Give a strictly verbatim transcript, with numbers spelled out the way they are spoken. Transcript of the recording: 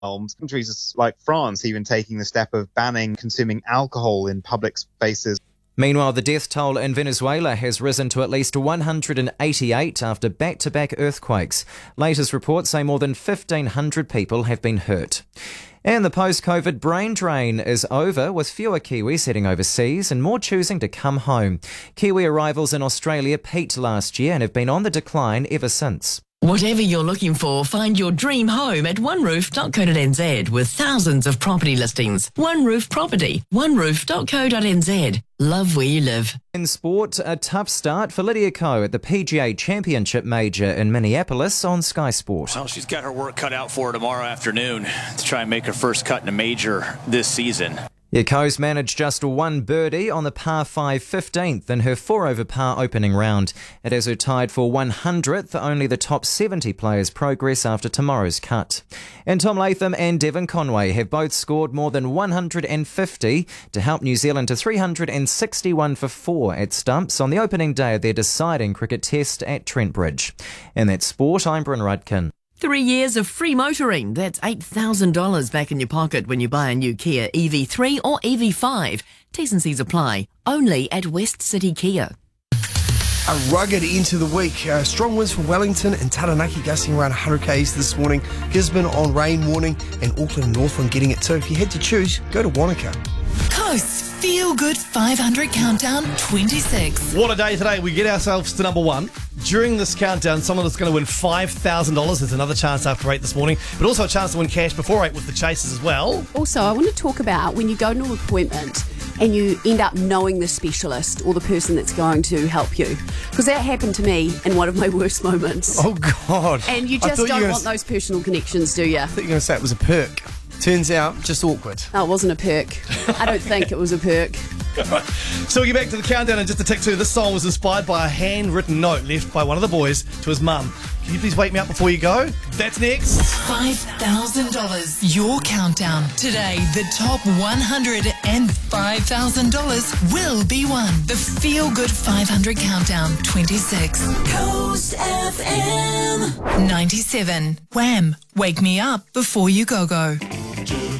Countries like France even taking the step of banning consuming alcohol in public spaces. Meanwhile, the death toll in Venezuela has risen to at least one hundred eighty-eight after back-to-back earthquakes. Latest reports say more than fifteen hundred people have been hurt. And the post-COVID brain drain is over, with fewer Kiwis heading overseas and more choosing to come home. Kiwi arrivals in Australia peaked last year and have been on the decline ever since. Whatever you're looking for, find your dream home at one roof dot co dot n z with thousands of property listings. One Roof Property, one roof dot co dot n z. Love where you live. In sport, a tough start for Lydia Ko at the P G A Championship Major in Minneapolis on Sky Sport. Well, she's got her work cut out for her tomorrow afternoon to try and make her first cut in a major this season. Yeah, Ko's managed just one birdie on the par five fifteenth in her four over par opening round. It has her tied for one hundredth. Only the top seventy players progress after tomorrow's cut. And Tom Latham and Devon Conway have both scored more than one hundred fifty to help New Zealand to three hundred sixty-one for four at stumps on the opening day of their deciding cricket test at Trent Bridge. And that's sport. I'm Bryn Rudkin. Three years of free motoring. That's eight thousand dollars back in your pocket when you buy a new Kia E V three or E V five. T's and C's apply. Only at West City Kia. A rugged into the week. Uh, strong winds for Wellington and Taranaki gusting around one hundred k's this morning. Gisborne on rain warning and Auckland and Northland getting it too. If you had to choose, go to Wanaka. Coast's Feel Good five hundred Countdown twenty-six. What a day today. We get ourselves to number one. During this countdown, someone that's going to win five thousand dollars. There's another chance after eight this morning, but also a chance to win cash before eight with the Chasers as well. Also, I want to talk about when you go to an appointment and you end up knowing the specialist or the person that's going to help you. Because that happened to me in one of my worst moments. Oh, God. And you just don't you want those personal connections, do you? I thought you were going to say it was a perk. Turns out, just awkward. No, it wasn't a perk. I don't think it was a perk. So we get back to the countdown in just a tick two. This song was inspired by a handwritten note left by one of the boys to his mum. Can you please wake me up before you go? That's next. five thousand dollars. Your countdown. Today, the top one hundred and five thousand dollars will be won. The Feel Good five hundred Countdown twenty-six. Coast F M ninety-seven. Wham! Wake me up before you go go.